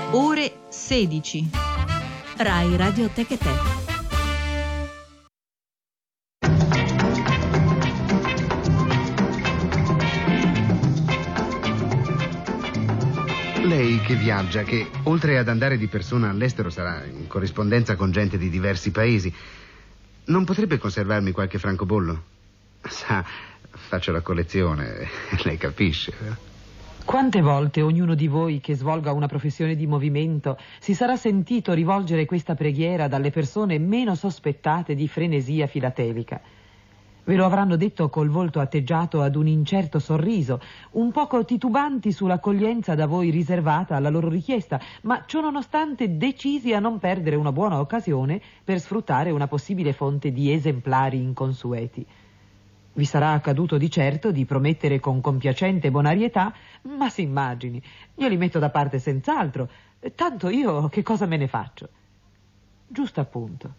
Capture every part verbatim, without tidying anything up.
Ore sedici. Rai Radioteca Te. Lei che viaggia, che oltre ad andare di persona all'estero sarà in corrispondenza con gente di diversi paesi, non potrebbe conservarmi qualche francobollo? Sa, faccio la collezione, lei capisce, vero? Quante volte ognuno di voi che svolga una professione di movimento si sarà sentito rivolgere questa preghiera dalle persone meno sospettate di frenesia filatelica? Ve lo avranno detto col volto atteggiato ad un incerto sorriso, un poco titubanti sull'accoglienza da voi riservata alla loro richiesta, ma ciò nonostante decisi a non perdere una buona occasione per sfruttare una possibile fonte di esemplari inconsueti. Vi sarà accaduto di certo di promettere con compiacente bonarietà: ma si immagini, glieli metto da parte senz'altro, tanto io che cosa me ne faccio? Giusto appunto.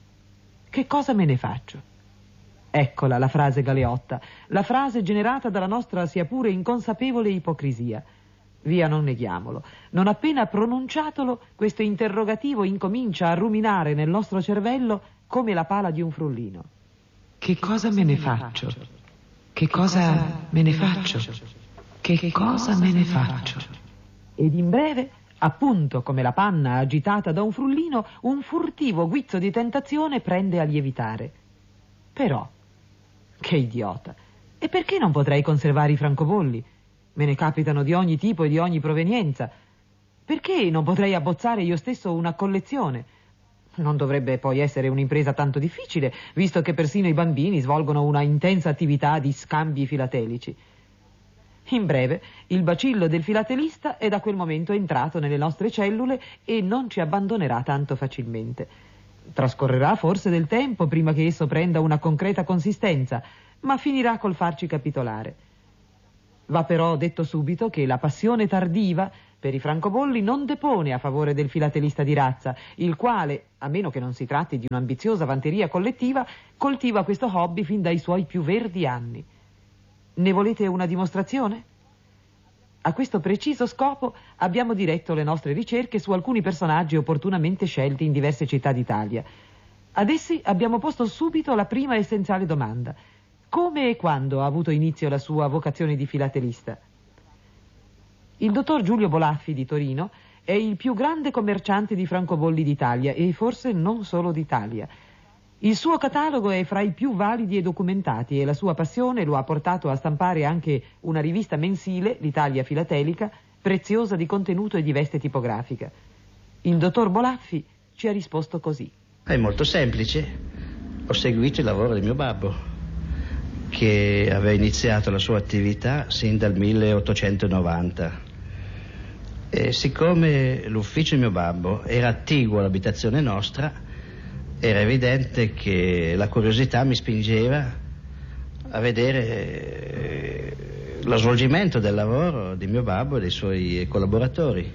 Che cosa me ne faccio? Eccola la frase galeotta, la frase generata dalla nostra sia pure inconsapevole ipocrisia. Via, non neghiamolo. Non appena pronunciatolo, questo interrogativo incomincia a ruminare nel nostro cervello come la pala di un frullino. Che cosa me ne faccio? Che cosa me ne faccio? Che cosa me ne faccio? Ed in breve, appunto come la panna agitata da un frullino, un furtivo guizzo di tentazione prende a lievitare. Però, che idiota! E perché non potrei conservare i francobolli? Me ne capitano di ogni tipo e di ogni provenienza. Perché non potrei abbozzare io stesso una collezione? Non dovrebbe poi essere un'impresa tanto difficile, visto che persino i bambini svolgono una intensa attività di scambi filatelici. In breve, il bacillo del filatelista è da quel momento entrato nelle nostre cellule e non ci abbandonerà tanto facilmente. Trascorrerà forse del tempo prima che esso prenda una concreta consistenza, ma finirà col farci capitolare. Va però detto subito che la passione tardiva per i francobolli non depone a favore del filatelista di razza, il quale, a meno che non si tratti di un'ambiziosa vanteria collettiva, coltiva questo hobby fin dai suoi più verdi anni. Ne volete una dimostrazione? A questo preciso scopo abbiamo diretto le nostre ricerche su alcuni personaggi opportunamente scelti in diverse città d'Italia. Ad essi abbiamo posto subito la prima essenziale domanda: come e quando ha avuto inizio la sua vocazione di filatelista? Il dottor Giulio Bolaffi di Torino è il più grande commerciante di francobolli d'Italia e forse non solo d'Italia. Il suo catalogo è fra i più validi e documentati e la sua passione lo ha portato a stampare anche una rivista mensile, l'Italia Filatelica, preziosa di contenuto e di veste tipografica. Il dottor Bolaffi ci ha risposto così. È molto semplice. Ho seguito il lavoro del mio babbo, che aveva iniziato la sua attività sin dal milleottocentonovanta. E siccome l'ufficio di mio babbo era attiguo all'abitazione nostra, era evidente che la curiosità mi spingeva a vedere lo svolgimento del lavoro di mio babbo e dei suoi collaboratori.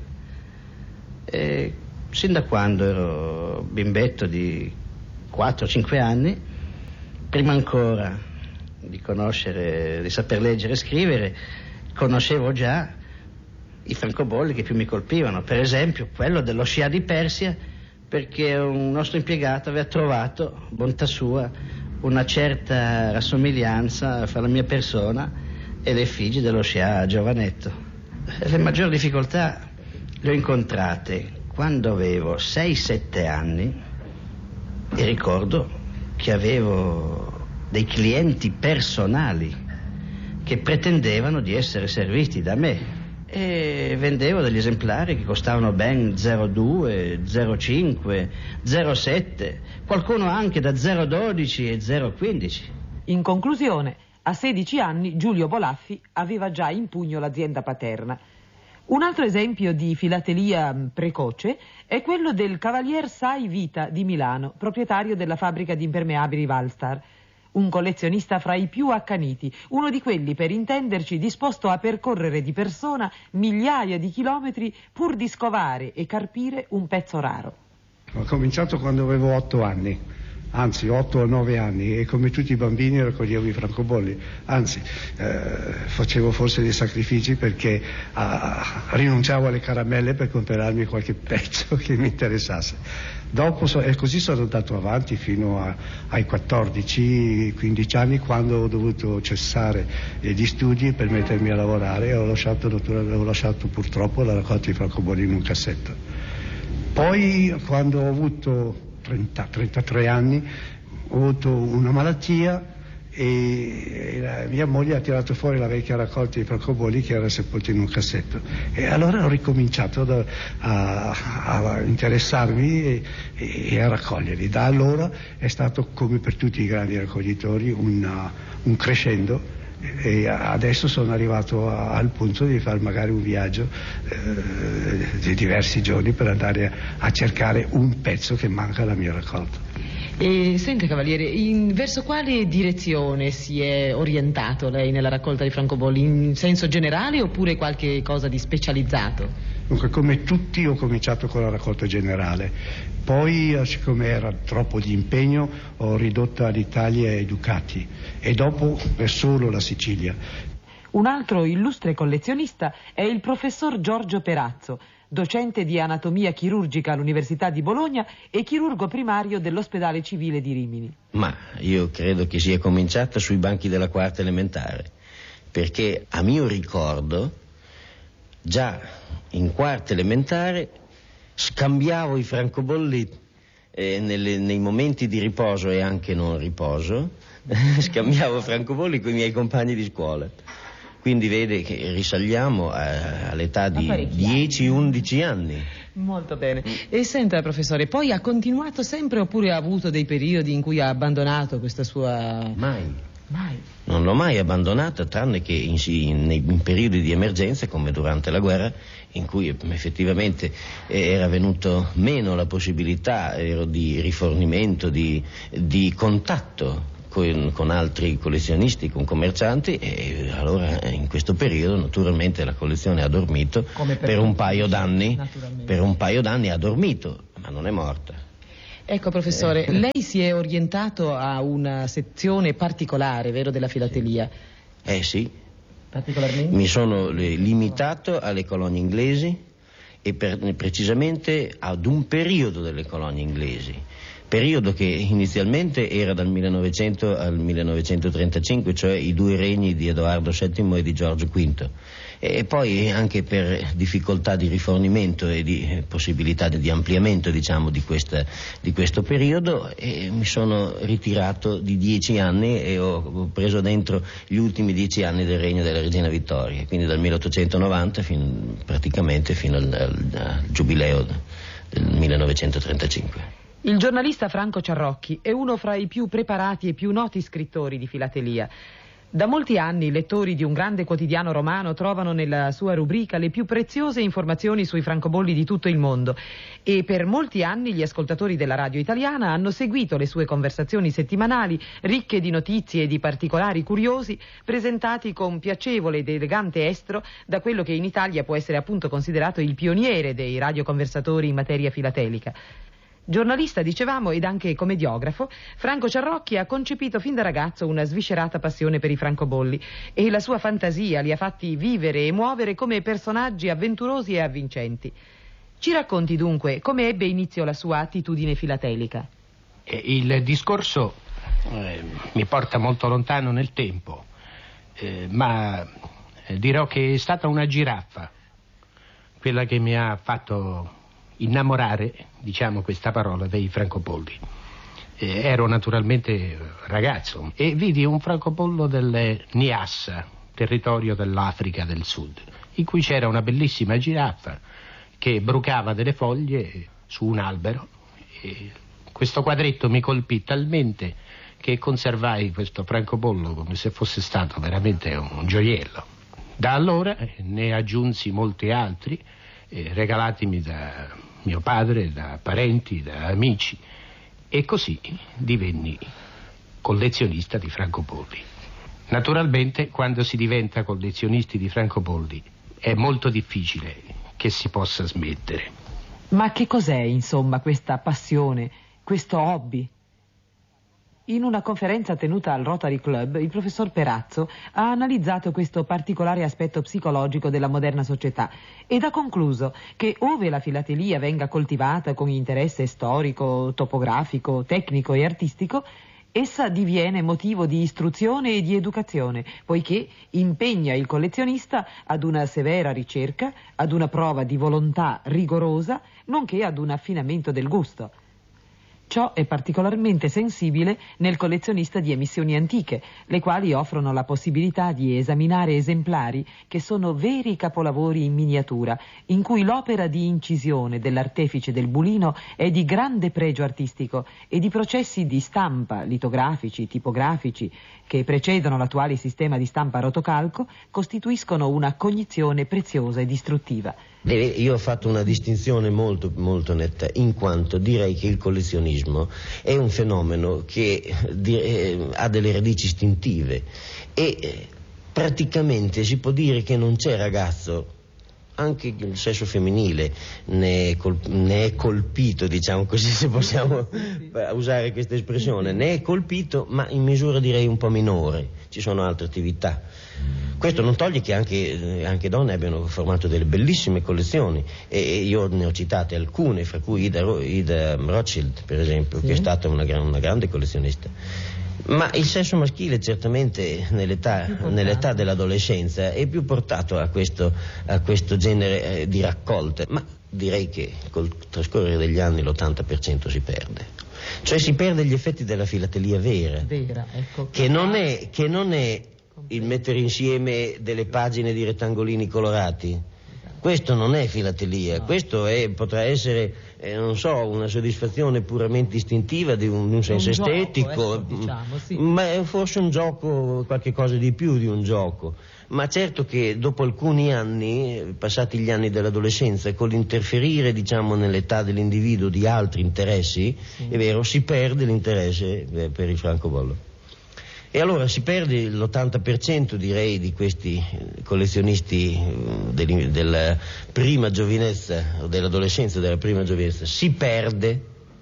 E sin da quando ero bimbetto di quattro cinque anni, prima ancora di conoscere, di saper leggere e scrivere, conoscevo già i francobolli che più mi colpivano, per esempio quello dello Scià di Persia, perché un nostro impiegato aveva trovato, bontà sua, una certa rassomiglianza fra la mia persona e le effigie dello Scià giovanetto. Le maggiori difficoltà le ho incontrate quando avevo sei sette anni e ricordo che avevo dei clienti personali che pretendevano di essere serviti da me e vendevo degli esemplari che costavano ben zero virgola due, zero virgola cinque, zero virgola sette, qualcuno anche da zero virgola dodici e zero virgola quindici. In conclusione, a sedici anni Giulio Bolaffi aveva già in pugno l'azienda paterna. Un altro esempio di filatelia precoce è quello del Cavalier Sai Vita di Milano, proprietario della fabbrica di impermeabili Valstar. Un collezionista fra i più accaniti, uno di quelli, per intenderci, disposto a percorrere di persona migliaia di chilometri pur di scovare e carpire un pezzo raro. Ho cominciato quando avevo otto anni, anzi otto o nove anni, e come tutti i bambini raccoglievo i francobolli, anzi eh, facevo forse dei sacrifici perché ah, rinunciavo alle caramelle per comprarmi qualche pezzo che mi interessasse. Dopo so, e così sono andato avanti fino a, ai quattordici quindici anni, quando ho dovuto cessare gli studi per mettermi a lavorare, e ho lasciato, ho lasciato purtroppo la raccolta di francobolli in un cassetto. Poi quando ho avuto trenta, trentatré anni ho avuto una malattia e la mia moglie ha tirato fuori la vecchia raccolta di francobolli che era sepolta in un cassetto, e allora ho ricominciato da, a, a interessarmi e, e a raccoglierli. Da allora è stato, come per tutti i grandi raccoglitori, una, un crescendo, e adesso sono arrivato a, al punto di fare magari un viaggio eh, di diversi giorni per andare a, a cercare un pezzo che manca alla mia raccolta. E senta, Cavaliere, in, verso quale direzione si è orientato lei nella raccolta di francobolli? In senso generale oppure qualche cosa di specializzato? Dunque, come tutti ho cominciato con la raccolta generale, poi siccome era troppo di impegno ho ridotto all'Italia e ai Ducati, e dopo è solo la Sicilia. Un altro illustre collezionista è il professor Giorgio Perazzo, docente di anatomia chirurgica all'Università di Bologna e chirurgo primario dell'ospedale civile di Rimini. Ma io credo che sia cominciata sui banchi della quarta elementare, perché a mio ricordo già in quarta elementare scambiavo i francobolli eh, nelle, nei momenti di riposo e anche non riposo, scambiavo francobolli con i miei compagni di scuola. Quindi vede che risaliamo a, all'età di dieci undici anni. Molto bene. E senta, professore, poi ha continuato sempre oppure ha avuto dei periodi in cui ha abbandonato questa sua... Mai. Mai. Non l'ho mai abbandonata, tranne che in, in, in periodi di emergenza, come durante la guerra, in cui effettivamente era venuto meno la possibilità ero di rifornimento, di, di contatto con, con altri collezionisti, con commercianti, e allora in questo periodo naturalmente la collezione ha dormito per, per un paio d'anni, per un paio d'anni ha dormito, ma non è morta. Ecco, professore, eh. lei si è orientato a una sezione particolare, vero, della filatelia? Eh sì. Particolarmente? Mi sono limitato alle colonie inglesi e per, precisamente ad un periodo delle colonie inglesi. Periodo che inizialmente era dal millenovecento al millenovecentotrentacinque, cioè i due regni di Edoardo settimo e di Giorgio quinto, e poi anche per difficoltà di rifornimento e di possibilità di ampliamento, diciamo, di, questa, di questo periodo, e mi sono ritirato di dieci anni e ho preso dentro gli ultimi dieci anni del regno della regina Vittoria, quindi dal milleottocentonovanta fin, praticamente fino al, al, al giubileo del millenovecentotrentacinque. Il giornalista Franco Ciarrocchi è uno fra i più preparati e più noti scrittori di filatelia. Da molti anni i lettori di un grande quotidiano romano trovano nella sua rubrica le più preziose informazioni sui francobolli di tutto il mondo, e per molti anni gli ascoltatori della radio italiana hanno seguito le sue conversazioni settimanali ricche di notizie e di particolari curiosi, presentati con piacevole ed elegante estro da quello che in Italia può essere appunto considerato il pioniere dei radioconversatori in materia filatelica. Giornalista, dicevamo, ed anche commediografo, Franco Ciarrocchi ha concepito fin da ragazzo una sviscerata passione per i francobolli, e la sua fantasia li ha fatti vivere e muovere come personaggi avventurosi e avvincenti. Ci racconti dunque come ebbe inizio la sua attitudine filatelica? Il discorso eh, mi porta molto lontano nel tempo, eh, ma dirò che è stata una giraffa quella che mi ha fatto innamorare, diciamo questa parola, dei francobolli. Eh, ero naturalmente ragazzo e vidi un francobollo del Niassa, territorio dell'Africa del Sud, in cui c'era una bellissima giraffa che brucava delle foglie su un albero, e questo quadretto mi colpì talmente che conservai questo francobollo come se fosse stato veramente un gioiello. Da allora ne aggiunsi molti altri, eh, regalatimi da mio padre, da parenti, da amici, e così divenni collezionista di francobolli. Naturalmente, quando si diventa collezionisti di francobolli è molto difficile che si possa smettere. Ma che cos'è, insomma, questa passione, questo hobby? In una conferenza tenuta al Rotary Club, il professor Perazzo ha analizzato questo particolare aspetto psicologico della moderna società ed ha concluso che ove la filatelia venga coltivata con interesse storico, topografico, tecnico e artistico, essa diviene motivo di istruzione e di educazione, poiché impegna il collezionista ad una severa ricerca, ad una prova di volontà rigorosa, nonché ad un affinamento del gusto. Ciò è particolarmente sensibile nel collezionista di emissioni antiche, le quali offrono la possibilità di esaminare esemplari che sono veri capolavori in miniatura, in cui l'opera di incisione dell'artefice del bulino è di grande pregio artistico e di processi di stampa, litografici, tipografici, che precedono l'attuale sistema di stampa a rotocalco, costituiscono una cognizione preziosa ed istruttiva. Io ho fatto una distinzione molto, molto netta, in quanto direi che il collezionismo è un fenomeno che eh, ha delle radici istintive e eh, praticamente si può dire che non c'è ragazzo, anche il sesso femminile ne è, colp- ne è colpito, diciamo così, se possiamo usare questa espressione, ne è colpito, ma in misura direi un po' minore. Ci sono altre attività. Questo non toglie che anche, anche donne abbiano formato delle bellissime collezioni e io ne ho citate alcune, fra cui Ida, Ida Rothschild, per esempio, sì, che è stata una, una grande collezionista. Ma il sesso maschile certamente nell'età, nell'età dell'adolescenza è più portato a questo, a questo genere eh, di raccolte, ma direi che col trascorrere degli anni l'ottanta per cento si perde. Cioè si perde gli effetti della filatelia vera, vera ecco, che non è, che non è il mettere insieme delle pagine di rettangolini colorati. Questo non è filatelia, no. Questo è, potrà essere, eh, non so, una soddisfazione puramente istintiva di un, di un senso un estetico, gioco, ecco, diciamo, sì. Ma è forse un gioco, qualche cosa di più di un gioco. Ma certo che dopo alcuni anni, passati gli anni dell'adolescenza, con l'interferire, diciamo, nell'età dell'individuo di altri interessi, sì, è vero, si perde l'interesse per il francobollo. E allora si perde l'ottanta per cento, direi, di questi collezionisti del, della prima giovinezza, o dell'adolescenza, della prima giovinezza, si perde,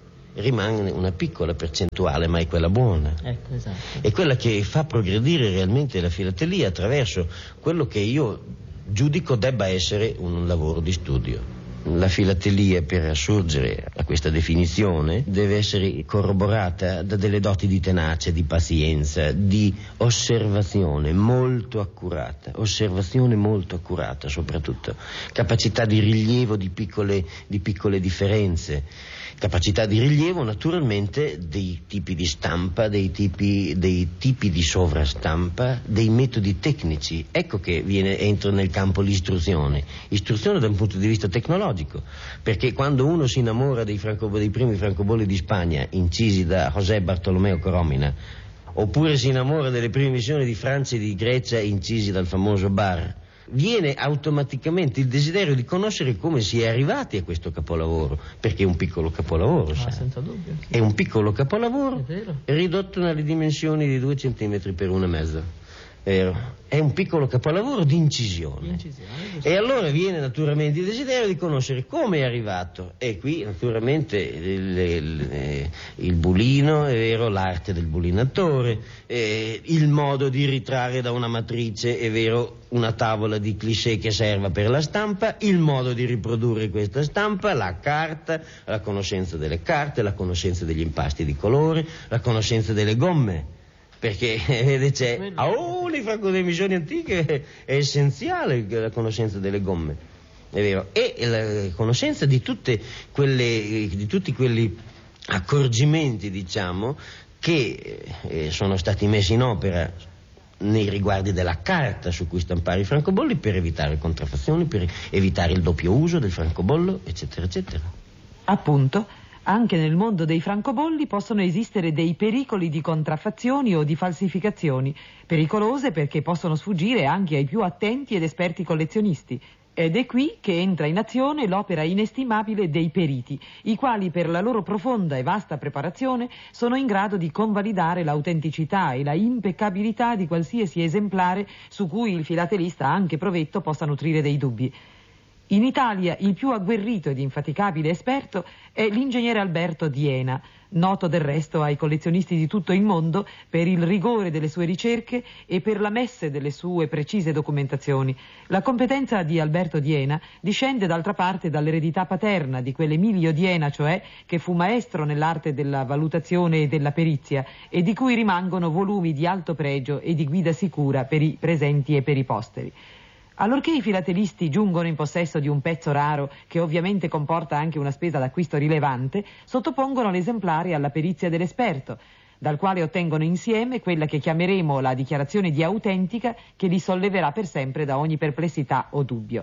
rimane una piccola percentuale, ma è quella buona. Ecco, esatto. È quella che fa progredire realmente la filatelia attraverso quello che io giudico debba essere un lavoro di studio. La filatelia, per assurgere a questa definizione, deve essere corroborata da delle doti di tenacia, di pazienza, di osservazione molto accurata, osservazione molto accurata soprattutto, capacità di rilievo di piccole, di piccole differenze, capacità di rilievo naturalmente dei tipi di stampa, dei tipi, dei tipi di sovrastampa, dei metodi tecnici. Ecco che viene, entra nel campo l'istruzione, istruzione da un punto di vista tecnologico, perché quando uno si innamora dei, franco, dei primi francobolli di Spagna incisi da José Bartolomeo Coromina, oppure si innamora delle prime missioni di Francia e di Grecia incisi dal famoso Bar, viene automaticamente il desiderio di conoscere come si è arrivati a questo capolavoro, perché è un piccolo capolavoro, ah, sa? Senza dubbio, sì. È un piccolo capolavoro ridotto nelle dimensioni di due centimetri per una e mezzo. Vero? È un piccolo capolavoro di incisione. incisione e allora viene naturalmente il desiderio di conoscere come è arrivato, e qui naturalmente il, il, il bulino, è vero, l'arte del bulinatore, eh, il modo di ritrarre da una matrice, è vero, una tavola di cliché che serva per la stampa, il modo di riprodurre questa stampa, la carta, la conoscenza delle carte, la conoscenza degli impasti di colore, la conoscenza delle gomme. Perché vede, c'è a oh, le franco-emissioni antiche è essenziale la conoscenza delle gomme, è vero, e la conoscenza di tutte quelle, di tutti quelli accorgimenti, diciamo, che eh, sono stati messi in opera nei riguardi della carta su cui stampare i francobolli per evitare contraffazioni, per evitare il doppio uso del francobollo, eccetera, eccetera. Appunto. Anche nel mondo dei francobolli possono esistere dei pericoli di contraffazioni o di falsificazioni, pericolose perché possono sfuggire anche ai più attenti ed esperti collezionisti. Ed è qui che entra in azione l'opera inestimabile dei periti, i quali per la loro profonda e vasta preparazione sono in grado di convalidare l'autenticità e la impeccabilità di qualsiasi esemplare su cui il filatelista, anche provetto, possa nutrire dei dubbi. In Italia il più agguerrito ed infaticabile esperto è l'ingegnere Alberto Diena, noto del resto ai collezionisti di tutto il mondo per il rigore delle sue ricerche e per la messe delle sue precise documentazioni. La competenza di Alberto Diena discende d'altra parte dall'eredità paterna di quell'Emilio Diena, cioè, che fu maestro nell'arte della valutazione e della perizia e di cui rimangono volumi di alto pregio e di guida sicura per i presenti e per i posteri. Allorché i filatelisti giungono in possesso di un pezzo raro, che ovviamente comporta anche una spesa d'acquisto rilevante, sottopongono l'esemplare alla perizia dell'esperto, dal quale ottengono insieme quella che chiameremo la dichiarazione di autentica, che li solleverà per sempre da ogni perplessità o dubbio.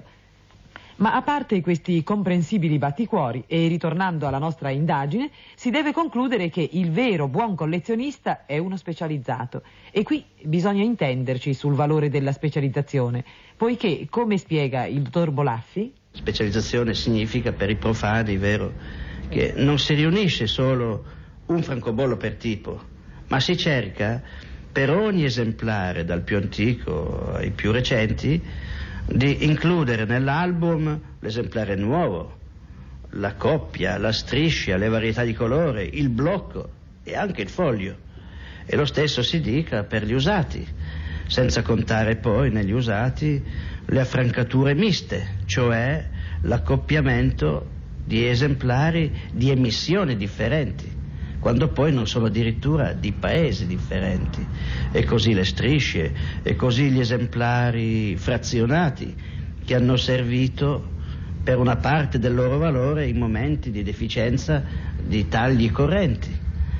Ma a parte questi comprensibili batticuori e ritornando alla nostra indagine, si deve concludere che il vero buon collezionista è uno specializzato. E qui bisogna intenderci sul valore della specializzazione, poiché, come spiega il dottor Bolaffi, specializzazione significa per i profani, vero, che non si riunisce solo un francobollo per tipo, ma si cerca per ogni esemplare, dal più antico ai più recenti, di includere nell'album l'esemplare nuovo, la coppia, la striscia, le varietà di colore, il blocco e anche il foglio. E lo stesso si dica per gli usati, senza contare poi negli usati le affrancature miste, cioè l'accoppiamento di esemplari di emissioni differenti, quando poi non sono addirittura di paesi differenti, e così le strisce, e così gli esemplari frazionati che hanno servito per una parte del loro valore in momenti di deficienza di tagli correnti.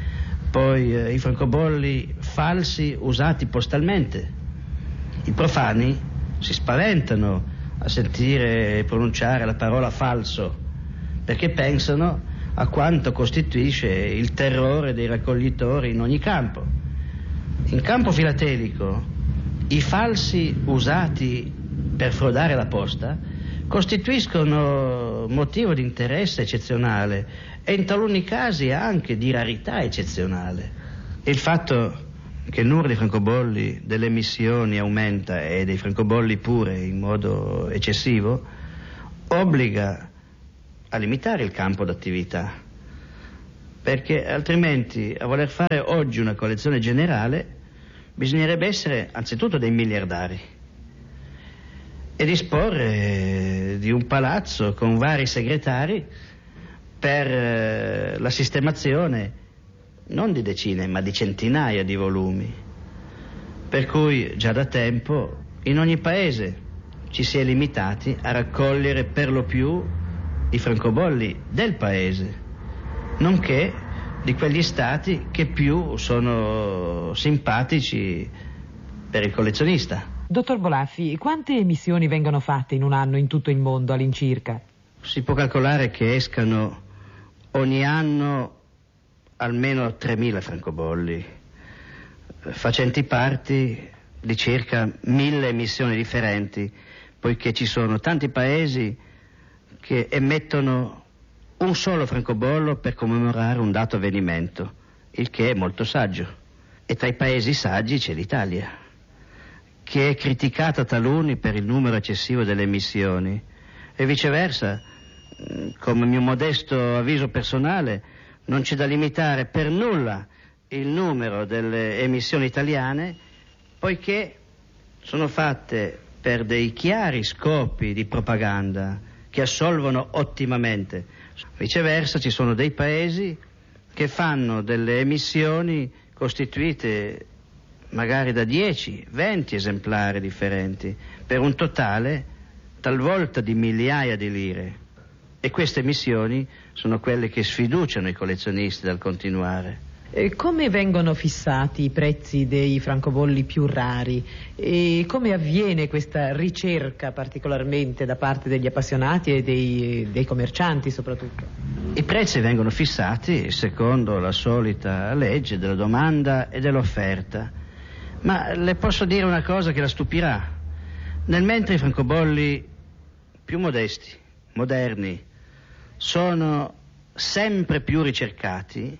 Poi eh, i francobolli falsi usati postalmente. I profani si spaventano a sentire pronunciare la parola falso, perché pensano a quanto costituisce il terrore dei raccoglitori in ogni campo. In campo filatelico, i falsi usati per frodare la posta costituiscono motivo di interesse eccezionale e in taluni casi anche di rarità eccezionale. Il fatto che il numero dei francobolli delle emissioni aumenta e dei francobolli pure in modo eccessivo obbliga a limitare il campo d'attività, perché altrimenti a voler fare oggi una collezione generale bisognerebbe essere anzitutto dei miliardari e disporre di un palazzo con vari segretari per la sistemazione non di decine ma di centinaia di volumi, per cui già da tempo in ogni paese ci si è limitati a raccogliere per lo più i francobolli del paese, nonché di quegli stati che più sono simpatici per il collezionista. Dottor Bolaffi, quante emissioni vengono fatte in un anno in tutto il mondo all'incirca? Si può calcolare che escano ogni anno almeno tremila francobolli, facenti parte di circa mille emissioni differenti, poiché ci sono tanti paesi che emettono un solo francobollo per commemorare un dato avvenimento, il che è molto saggio. E tra i paesi saggi c'è l'Italia, che è criticata taluni per il numero eccessivo delle emissioni, e viceversa, come mio modesto avviso personale, non c'è da limitare per nulla il numero delle emissioni italiane, poiché sono fatte per dei chiari scopi di propaganda che assolvono ottimamente. Viceversa ci sono dei paesi che fanno delle emissioni costituite magari da dieci venti esemplari differenti, per un totale talvolta di migliaia di lire. E queste emissioni sono quelle che sfiduciano i collezionisti dal continuare. E come vengono fissati i prezzi dei francobolli più rari e come avviene questa ricerca particolarmente da parte degli appassionati e dei, dei commercianti soprattutto? I prezzi vengono fissati secondo la solita legge della domanda e dell'offerta, ma le posso dire una cosa che la stupirà. Nel mentre i francobolli più modesti, moderni, sono sempre più ricercati,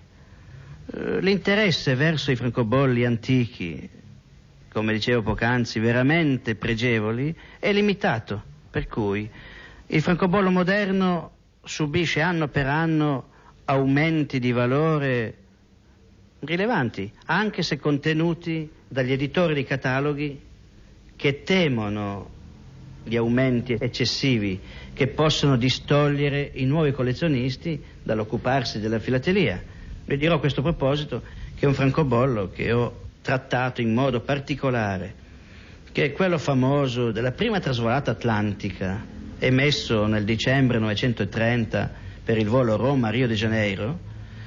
l'interesse verso i francobolli antichi, come dicevo poc'anzi, veramente pregevoli, è limitato, per cui Il francobollo moderno subisce anno per anno aumenti di valore rilevanti, anche se contenuti dagli editori di cataloghi che temono gli aumenti eccessivi che possono distogliere i nuovi collezionisti dall'occuparsi della filatelia. Vi dirò a questo proposito che un francobollo che ho trattato in modo particolare, che è quello famoso della prima trasvolata atlantica, emesso nel dicembre millenovecentotrenta per il volo Roma-Rio de Janeiro,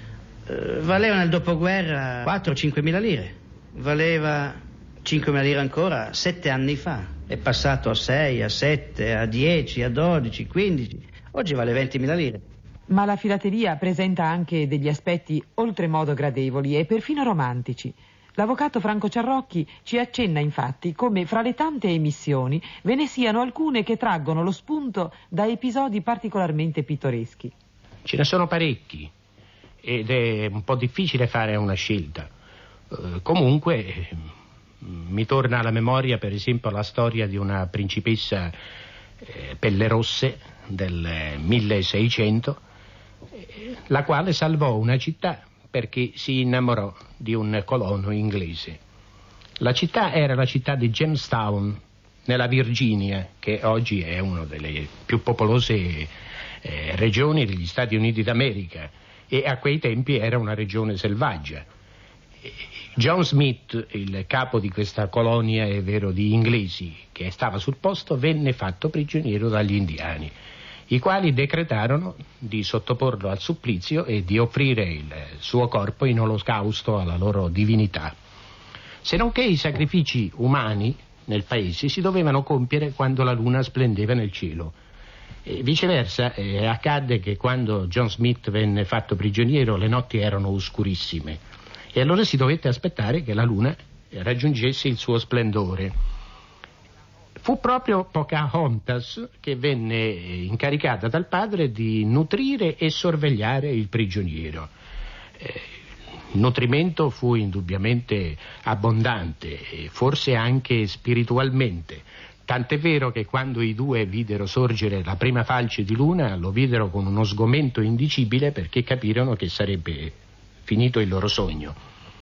eh, valeva nel dopoguerra quattro cinque mila lire, valeva cinque mila lire ancora sette anni fa, è passato a sei, a sette, a dieci, a dodici, quindici, oggi vale ventimila lire. Ma la filatelia presenta anche degli aspetti oltremodo gradevoli e perfino romantici. L'avvocato Franco Ciarrocchi ci accenna infatti come fra le tante emissioni ve ne siano alcune che traggono lo spunto da episodi particolarmente pittoreschi. Ce ne sono parecchi ed è un po' difficile fare una scelta. Eh, comunque mi torna alla memoria per esempio la storia di una principessa eh, pelle rosse del milleseicento, eh, la quale salvò una città perché si innamorò di un colono inglese. La città era la città di Jamestown, nella Virginia, che oggi è una delle più popolose eh, regioni degli Stati Uniti d'America, e a quei tempi era una regione selvaggia. John Smith, il capo di questa colonia, è vero, di inglesi, che stava sul posto, venne fatto prigioniero dagli indiani, i quali decretarono di sottoporlo al supplizio e di offrire il suo corpo in olocausto alla loro divinità. Se non che i sacrifici umani nel paese si dovevano compiere quando la luna splendeva nel cielo. E viceversa, eh, accadde che quando John Smith venne fatto prigioniero le notti erano oscurissime e allora si dovette aspettare che la luna raggiungesse il suo splendore. Fu proprio Pocahontas che venne incaricata dal padre di nutrire e sorvegliare il prigioniero. Eh, il nutrimento fu indubbiamente abbondante e forse anche spiritualmente, tant'è vero che quando i due videro sorgere la prima falce di luna lo videro con uno sgomento indicibile perché capirono che sarebbe finito il loro sogno.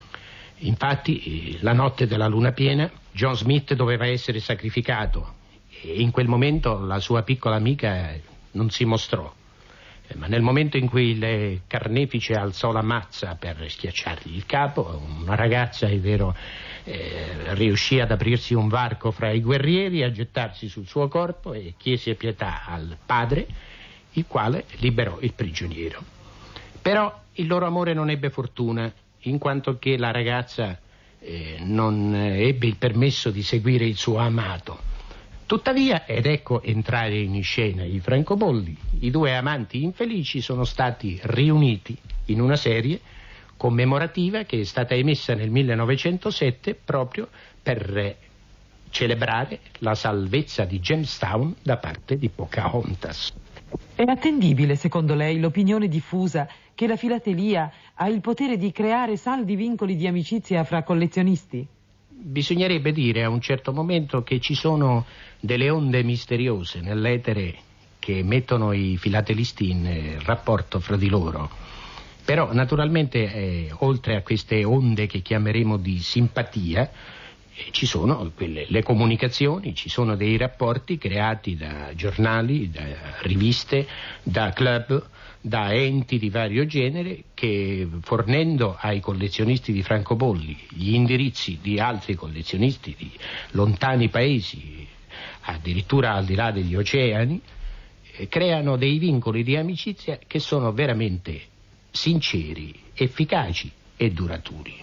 Infatti, la notte della luna piena, John Smith doveva essere sacrificato e in quel momento la sua piccola amica non si mostrò. Ma nel momento in cui il carnefice alzò la mazza per schiacciargli il capo, una ragazza, è vero, eh, riuscì ad aprirsi un varco fra i guerrieri, a gettarsi sul suo corpo e chiese pietà al padre, il quale liberò il prigioniero. Però il loro amore non ebbe fortuna, in quanto che la ragazza eh, non ebbe il permesso di seguire il suo amato. Tuttavia, ed ecco entrare in scena i francobolli, i due amanti infelici sono stati riuniti in una serie commemorativa che è stata emessa nel millenovecentosette proprio per eh, celebrare la salvezza di Jamestown da parte di Pocahontas. È attendibile, secondo lei, l'opinione diffusa che la filatelia ha il potere di creare saldi vincoli di amicizia fra collezionisti? Bisognerebbe dire a un certo momento che ci sono delle onde misteriose nell'etere che mettono i filatelisti in rapporto fra di loro. Però naturalmente eh, oltre a queste onde che chiameremo di simpatia eh, ci sono quelle, le comunicazioni, ci sono dei rapporti creati da giornali, da riviste, da club, da enti di vario genere che, fornendo ai collezionisti di francobolli gli indirizzi di altri collezionisti di lontani paesi, addirittura al di là degli oceani, eh, creano dei vincoli di amicizia che sono veramente sinceri, efficaci e duraturi.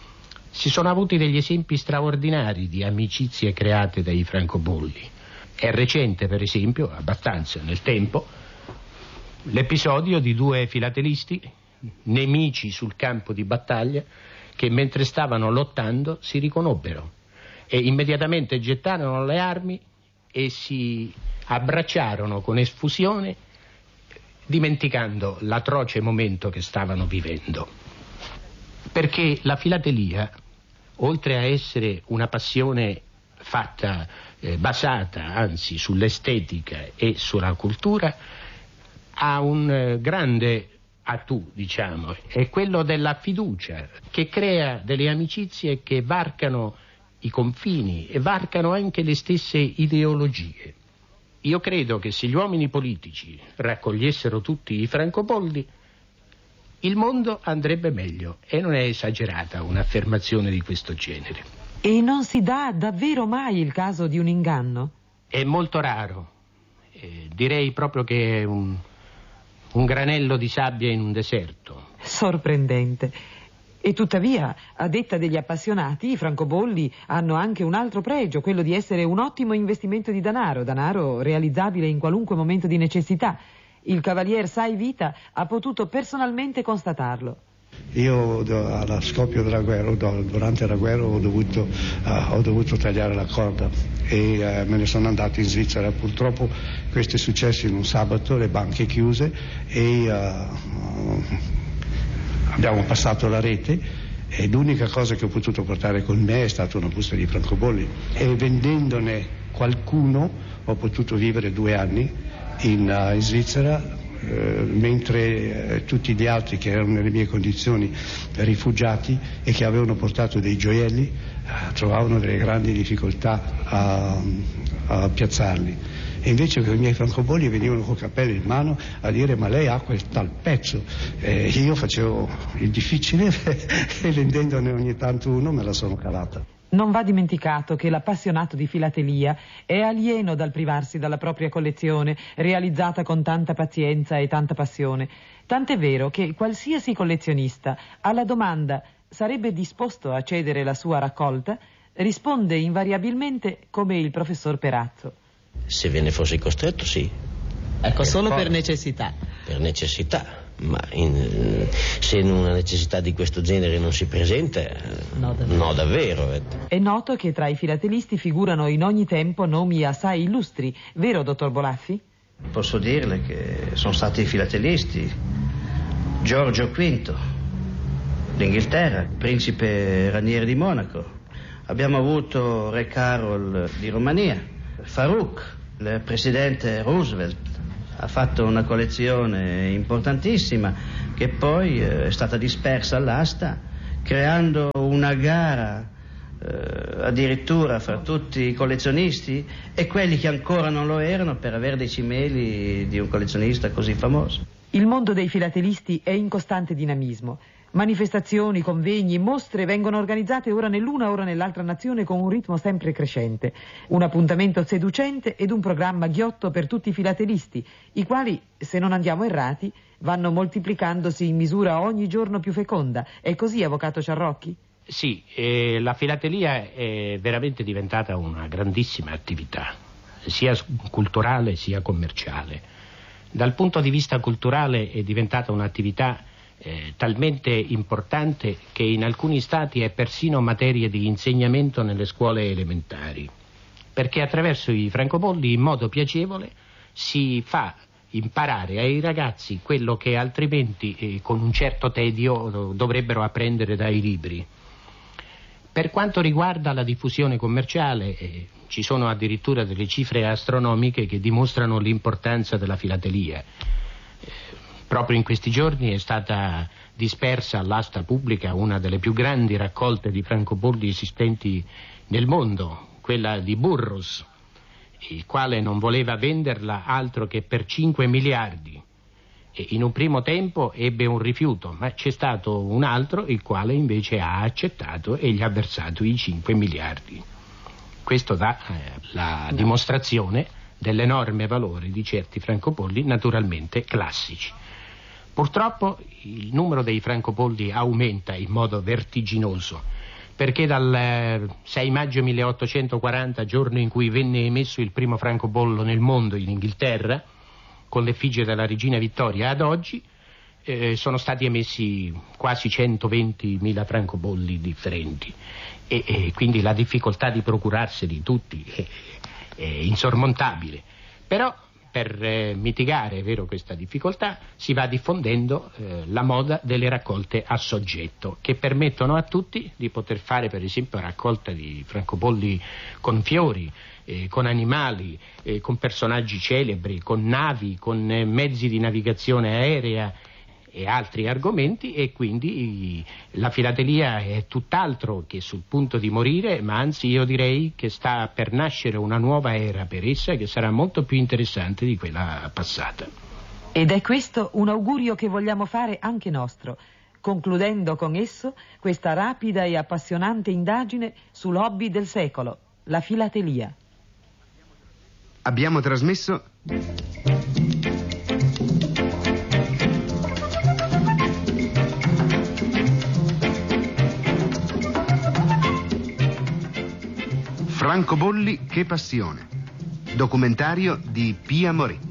Si sono avuti degli esempi straordinari di amicizie create dai francobolli. È recente, per esempio, abbastanza nel tempo, l'episodio di due filatelisti, nemici sul campo di battaglia, che mentre stavano lottando si riconobbero e immediatamente gettarono le armi e si abbracciarono con effusione, dimenticando l'atroce momento che stavano vivendo. Perché la filatelia, oltre a essere una passione fatta, eh, basata anzi sull'estetica e sulla cultura, ha un eh, grande attu, diciamo, è quello della fiducia, che crea delle amicizie che varcano i confini e varcano anche le stesse ideologie. Io credo che se gli uomini politici raccogliessero tutti i francobolli, il mondo andrebbe meglio, e non è esagerata un'affermazione di questo genere. E non si dà davvero mai il caso di un inganno? È molto raro, eh, direi proprio che è un, un granello di sabbia in un deserto. Sorprendente. E tuttavia, a detta degli appassionati, i francobolli hanno anche un altro pregio, quello di essere un ottimo investimento di denaro, denaro realizzabile in qualunque momento di necessità. Il cavalier Sai Vita ha potuto personalmente constatarlo. Io allo scoppio della guerra, durante la guerra, ho dovuto, uh, ho dovuto tagliare la corda e uh, me ne sono andato in Svizzera. Purtroppo questo è successo in un sabato, le banche chiuse e uh, abbiamo passato la rete e l'unica cosa che ho potuto portare con me è stata una busta di francobolli, e vendendone qualcuno ho potuto vivere due anni in, uh, in Svizzera. Eh, mentre eh, tutti gli altri che erano nelle mie condizioni, rifugiati e che avevano portato dei gioielli, eh, trovavano delle grandi difficoltà a, a piazzarli. E invece con i miei francobolli venivano col cappello in mano a dire: ma lei ha quel tal pezzo. E io facevo il difficile e vendendone ogni tanto uno me la sono calata. Non va dimenticato che l'appassionato di filatelia è alieno dal privarsi dalla propria collezione, realizzata con tanta pazienza e tanta passione. Tant'è vero che qualsiasi collezionista alla domanda sarebbe disposto a cedere la sua raccolta risponde invariabilmente come il professor Perazzo. Se ve ne fossi costretto, sì. Ecco, solo per necessità. Per necessità. Ma in, se in una necessità di questo genere non si presenta, no davvero, no, davvero ecco. È noto che tra i filatelisti figurano in ogni tempo nomi assai illustri, vero dottor Bolaffi? Posso dirle che sono stati i filatelisti Giorgio quinto d'Inghilterra, principe Ranieri di Monaco, abbiamo avuto re Carol di Romania, Farouk, il presidente Roosevelt. Ha fatto una collezione importantissima che poi eh, è stata dispersa all'asta, creando una gara eh, addirittura fra tutti i collezionisti e quelli che ancora non lo erano per avere dei cimeli di un collezionista così famoso. Il mondo dei filatelisti è in costante dinamismo. Manifestazioni, convegni e mostre vengono organizzate ora nell'una ora nell'altra nazione con un ritmo sempre crescente. Un appuntamento seducente ed un programma ghiotto per tutti i filatelisti, i quali, se non andiamo errati, vanno moltiplicandosi in misura ogni giorno più feconda. È così, avvocato Ciarrocchi? Sì, eh, la filatelia è veramente diventata una grandissima attività, sia culturale sia commerciale. Dal punto di vista culturale è diventata un'attività Eh, talmente importante che in alcuni stati è persino materia di insegnamento nelle scuole elementari, perché attraverso i francobolli in modo piacevole si fa imparare ai ragazzi quello che altrimenti eh, con un certo tedio dovrebbero apprendere dai libri. Per quanto riguarda la diffusione commerciale, eh, ci sono addirittura delle cifre astronomiche che dimostrano l'importanza della filatelia. Proprio in questi giorni è stata dispersa all'asta pubblica una delle più grandi raccolte di francobolli esistenti nel mondo, quella di Burroughs, il quale non voleva venderla altro che per cinque miliardi. E in un primo tempo ebbe un rifiuto, ma c'è stato un altro il quale invece ha accettato e gli ha versato i cinque miliardi. Questo dà eh, la dimostrazione dell'enorme valore di certi francobolli, naturalmente classici. Purtroppo il numero dei francobolli aumenta in modo vertiginoso, perché dal sei maggio milleottocentoquaranta, giorno in cui venne emesso il primo francobollo nel mondo in Inghilterra, con l'effigie della regina Vittoria, ad oggi eh, sono stati emessi quasi centoventimila francobolli differenti e, e quindi la difficoltà di procurarseli tutti è, è insormontabile. Però per eh, mitigare, è vero, questa difficoltà, si va diffondendo eh, la moda delle raccolte a soggetto, che permettono a tutti di poter fare, per esempio, raccolta di francobolli con fiori, eh, con animali, eh, con personaggi celebri, con navi, con eh, mezzi di navigazione aerea e altri argomenti, e quindi la filatelia è tutt'altro che sul punto di morire, ma anzi io direi che sta per nascere una nuova era per essa, che sarà molto più interessante di quella passata. Ed è questo un augurio che vogliamo fare anche nostro, concludendo con esso questa rapida e appassionante indagine sull'hobby del secolo, la filatelia. Abbiamo trasmesso Francobolli, che passione. Documentario di Pia Moretti.